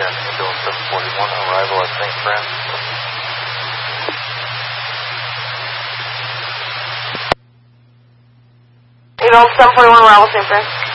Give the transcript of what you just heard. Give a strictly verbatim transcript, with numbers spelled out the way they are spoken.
again, Ambulance seven forty-one, arrival at Saint Francis. Ambulance seven forty-one, arrival Saint Francis.